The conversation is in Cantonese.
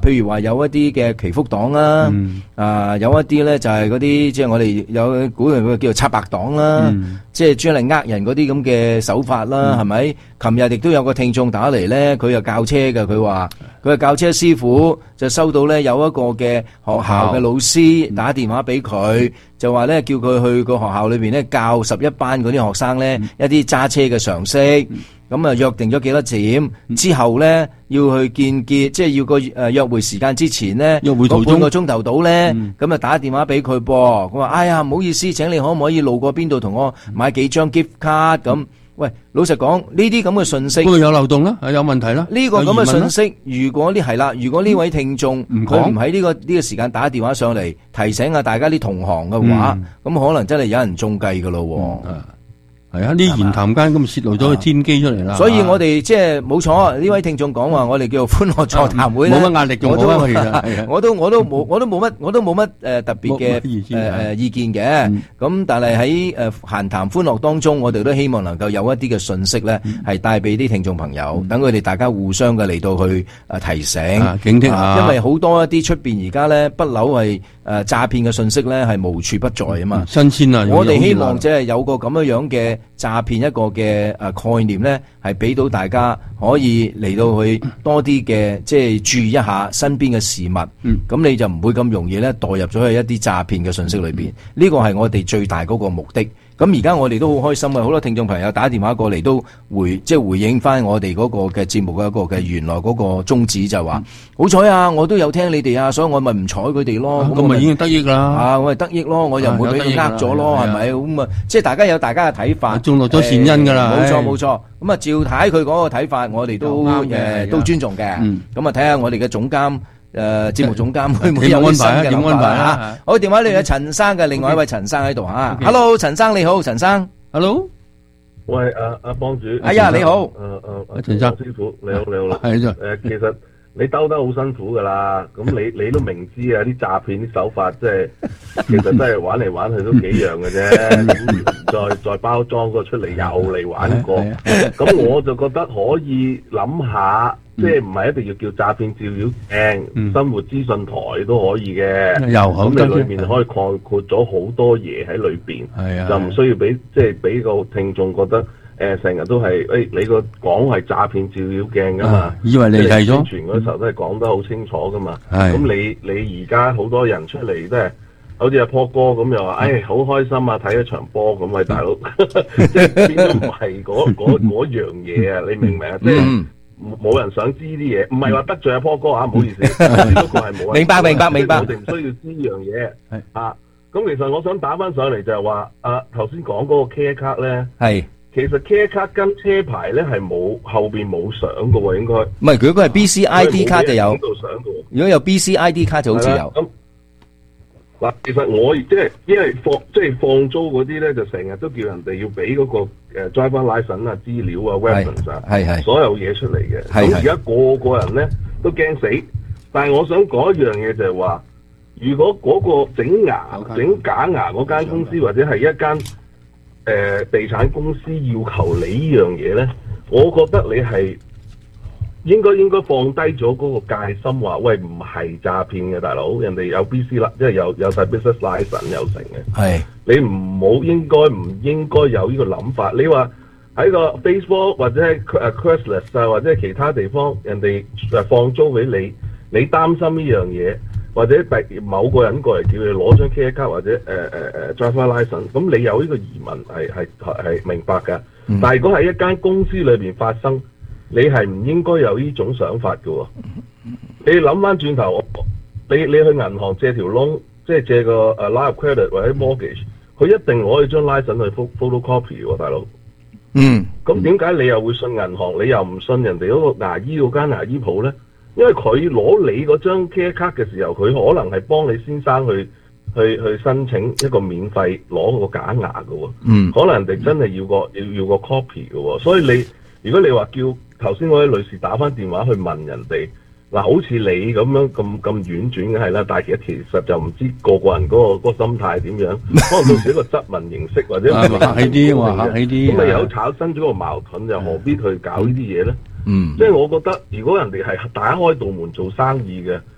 譬如話有一啲嘅祈福黨啦，有一啲咧就係嗰啲即係我哋有估佢叫做拆白黨啦，即係專嚟呃人嗰啲咁嘅手法啦，係咪？琴日亦都有個聽眾打嚟咧，佢又教車嘅，佢話佢係教車師傅，就收到咧有一個嘅學校嘅老師打電話俾佢，就話咧叫佢去個學校裏邊咧教11班嗰啲學生咧一啲揸車嘅常識，咁啊約定咗幾多點之後咧要去見結，即係要個約會時間之前咧，嗰半個鐘頭到咧，咁啊打電話俾佢噃，佢話哎呀唔好意思，請你可唔可以路過邊度同我買幾張 gift card 咁？喂，老實講呢啲咁嘅信息， 會有漏洞啦，有問題啦。 呢個咁嘅信息，如果呢位聽眾佢唔喺呢個時間打電話上嚟提醒下大家啲同行嘅話，咁可能真係有人中計噶咯。 係啊，啲言談間咁泄露咗個天機出嚟啦。 所以我哋即係冇錯，呢位聽眾講話我哋叫做歡樂座談會咧， 冇乜壓力嘅， 我都冇乜特別嘅意見嘅。咁但係喺閒談歡樂當中，我哋都希望能夠有一啲嘅信息咧，係帶俾啲聽眾朋友，等佢哋大家互相嘅嚟到去提醒、 警惕下。 因為好多一啲出邊而家咧不嬲係詐騙嘅信息咧係無處不在啊嘛。 新鮮啊！ 我哋希望即係有個咁樣嘅詐騙一個嘅概念咧，係俾到大家可以嚟到去多啲嘅即係注意一下身邊嘅事物，咁你就唔會咁容易咧墮入咗去一啲詐騙嘅信息裏邊。呢個係我哋最大嗰個目的。咁而家我哋都好開心啊！好多聽眾朋友打電話過嚟都回應翻我哋嗰個嘅節目嘅一個嘅原來嗰個宗旨，就話好彩啊！我都有聽你哋啊，所以我咪唔睬佢哋咯。 咁咪已經得益啦！ 我係得益咯，我又唔會俾佢呃咗咯，係咪？咁啊，即係大家有大家嘅睇法， 種落咗善因噶啦。 冇錯。咁啊，趙太佢嗰個睇法，我哋都尊重嘅。咁啊，睇下我哋嘅總監。節目總監會唔會有啲新嘅諗法啊？好，電話裏有陳生嘅，另外一位陳生喺度啊。Hello， 陳生你好，陳生。 Hello， 喂，阿幫主。 哎呀，你好。 陳生師傅，你好啦。 係其實你兜得好辛苦噶啦，咁你都明知啊，啲詐騙啲手法即係其實真係玩嚟玩去都幾樣嘅啫，再包裝個出嚟又嚟玩過，咁我就覺得可以諗下。即係唔係一定要叫詐騙照妖鏡，生活資訊台都可以嘅。咁你裏面可以概括咗好多嘢喺裏邊，就唔需要俾個聽眾覺得成日都係你個講係詐騙照妖鏡噶嘛， 以為你係咗。 宣傳嗰時候都係講得好清楚噶嘛。咁你而家好多人出嚟都係好似阿波哥咁又話，好開心啊，睇一場波咁，喂大佬，即係邊都唔係嗰樣嘢啊！你明唔明啊？即係。冇人想知啲嘢，唔係話得罪阿波哥啊，唔好意思，只不過係冇人。 明白。 我哋唔需要知呢樣嘢。咁其實我想打翻上嚟就係話，頭先講嗰個 Care 卡咧，其實 Care 卡跟車牌咧係冇後邊冇相嘅喎，應該。唔係， 如果係 BCID 卡就有。如果有 BCID 卡就好似有。 嗱，其實我即係因為放租嗰啲咧，就成日都叫人哋要俾嗰個driver license 啊、資料啊、weapons 啊，所有嘢出嚟嘅。咁而家個人咧都驚死，但係我想講一樣嘢就係話，如果嗰個整假牙嗰間公司或者係一間地產公司要求你呢樣嘢咧，我覺得你係應該放低咗嗰個戒心，話喂唔係詐騙嘅大佬，人哋有 BC 啦，即係有晒 business license 有成嘅。你唔應該有呢個諗法。你話喺個 Facebook 或者係Craigslist 啊，或者係其他地方，人哋放租俾你，你擔心呢樣嘢，或者某個人過嚟叫你攞張 Care 卡或者driver license， 咁你有呢個疑問係明白㗎。但係如果喺一間公司裏邊發生，你係唔應該有呢種想法嘅。你諗翻轉頭，你去銀行借條窿，即係借個line of credit 或者 mortgage， 佢一定攞你張 license 去 photocopy 喎，大佬。咁點解你又會信銀行，你又唔信人哋嗰個牙醫嗰間牙醫鋪咧？因為佢攞你嗰張 care 卡嘅時候，佢可能係幫你先生去申請一個免費攞個假牙嘅。可能人哋真係要個 copy 嘅。所以如果你話叫頭先嗰位女士打翻電話去問人哋，嗱，好似你咁樣咁婉轉嘅係啦，但係其實就唔知個人嗰個心態點樣，可能到時一個質問形式或者客氣啲，咁咪有產生咗個矛盾，又何必去搞呢啲嘢咧？即係我覺得，如果人哋係打開道門做生意嘅，